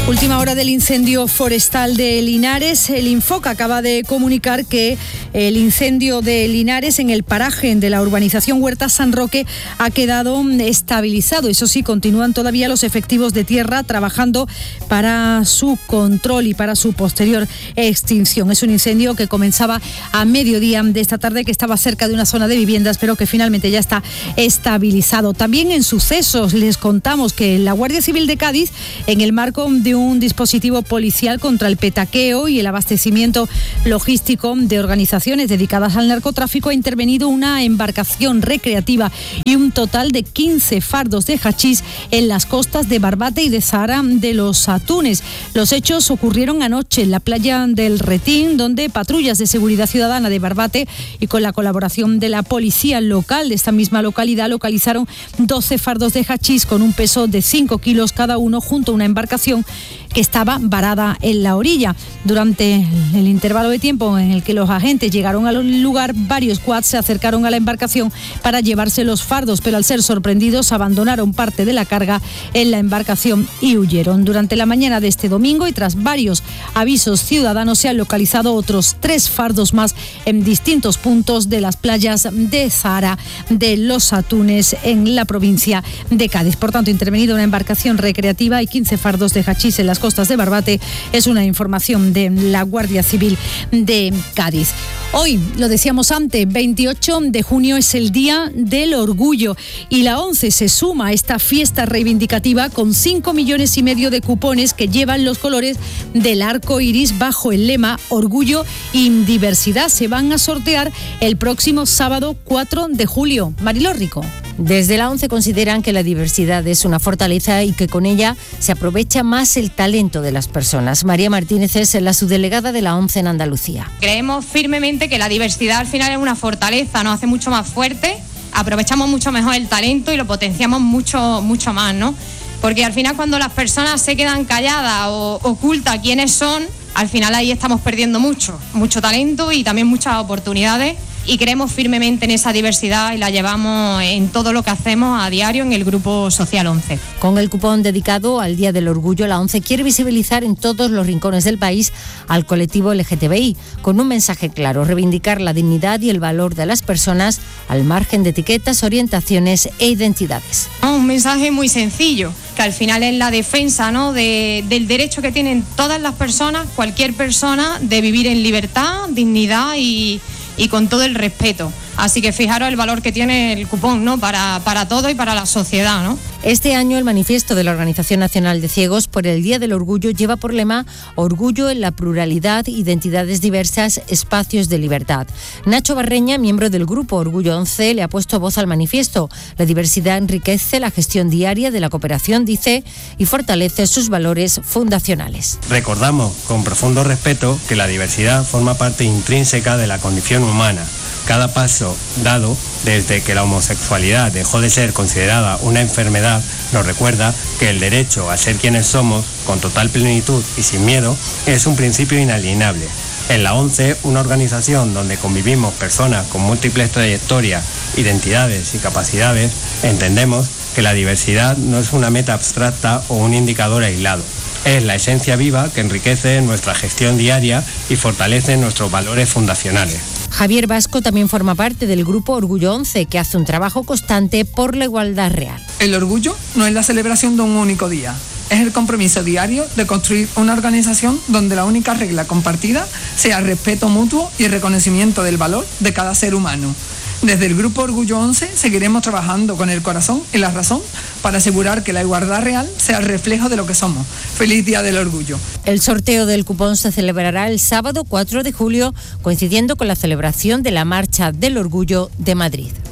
Última hora del incendio forestal de Linares. El Infoca acaba de comunicar que el incendio de Linares en el paraje de la urbanización Huerta San Roque ha quedado estabilizado. Eso sí, continúan todavía los efectivos de tierra trabajando para su control y para su posterior extinción. Es un incendio que comenzaba a mediodía de esta tarde, que estaba cerca de una zona de viviendas, pero que finalmente ya está estabilizado. También en sucesos les contamos que la Guardia Civil de Cádiz, en el marco de un dispositivo policial contra el petaqueo y el abastecimiento logístico de organizaciones dedicadas al narcotráfico, ha intervenido una embarcación recreativa y un total de 15 fardos de hachís en las costas de Barbate y de Zahara de los Atunes. Los hechos ocurrieron anoche en la playa del Retín, donde patrullas de seguridad ciudadana de Barbate y con la colaboración de la policía local de esta misma localidad localizaron 12 fardos de hachís con un peso de 5 kilos cada uno junto a una embarcación que estaba varada en la orilla. Durante el intervalo de tiempo en el que los agentes llegaron al lugar, varios quads se acercaron a la embarcación para llevarse los fardos, pero al ser sorprendidos abandonaron parte de la carga en la embarcación y huyeron. Durante la mañana de este domingo y tras varios avisos ciudadanos se han localizado otros 3 fardos más en distintos puntos de las playas de Zahara de los Atunes en la provincia de Cádiz. Por tanto, intervenido una embarcación recreativa y 15 fardos de hachís en las costas de Barbate. Es una información de la Guardia Civil de Cádiz. Hoy, lo decíamos antes, 28 de junio es el Día del Orgullo y la ONCE se suma a esta fiesta reivindicativa con 5,5 millones de cupones que llevan los colores del arco iris bajo el lema Orgullo y Diversidad. Se van a sortear el próximo sábado 4 de julio. Mariló Rico. Desde la ONCE consideran que la diversidad es una fortaleza y que con ella se aprovecha más el talento de las personas. María Martínez es la subdelegada de la ONCE en Andalucía. Creemos firmemente que la diversidad al final es una fortaleza, nos hace mucho más fuerte, aprovechamos mucho mejor el talento y lo potenciamos mucho más, ¿no? Porque al final cuando las personas se quedan calladas o ocultan quiénes son, al final ahí estamos perdiendo mucho talento y también muchas oportunidades. Y creemos firmemente en esa diversidad y la llevamos en todo lo que hacemos a diario en el Grupo Social 11. Con el cupón dedicado al Día del Orgullo, la ONCE quiere visibilizar en todos los rincones del país al colectivo LGTBI, con un mensaje claro: reivindicar la dignidad y el valor de las personas al margen de etiquetas, orientaciones e identidades. Un mensaje muy sencillo, que al final es la defensa, ¿no?, del derecho que tienen todas las personas, cualquier persona, de vivir en libertad, dignidad y con todo el respeto. Así que fijaros el valor que tiene el cupón, ¿no?, para todo y para la sociedad, ¿no? Este año el manifiesto de la Organización Nacional de Ciegos por el Día del Orgullo lleva por lema Orgullo en la pluralidad, identidades diversas, espacios de libertad. Nacho Barreña, miembro del Grupo Orgullo 11, le ha puesto voz al manifiesto. La diversidad enriquece la gestión diaria de la cooperación, dice, y fortalece sus valores fundacionales. Recordamos con profundo respeto que la diversidad forma parte intrínseca de la condición humana. Cada paso dado desde que la homosexualidad dejó de ser considerada una enfermedad nos recuerda que el derecho a ser quienes somos, con total plenitud y sin miedo, es un principio inalienable. En la ONCE, una organización donde convivimos personas con múltiples trayectorias, identidades y capacidades, entendemos que la diversidad no es una meta abstracta o un indicador aislado. Es la esencia viva que enriquece nuestra gestión diaria y fortalece nuestros valores fundacionales. Javier Vasco también forma parte del Grupo Orgullo 11, que hace un trabajo constante por la igualdad real. El orgullo no es la celebración de un único día, es el compromiso diario de construir una organización donde la única regla compartida sea el respeto mutuo y el reconocimiento del valor de cada ser humano. Desde el Grupo Orgullo 11 seguiremos trabajando con el corazón y la razón para asegurar que la igualdad real sea el reflejo de lo que somos. ¡Feliz Día del Orgullo! El sorteo del cupón se celebrará el sábado 4 de julio, coincidiendo con la celebración de la Marcha del Orgullo de Madrid.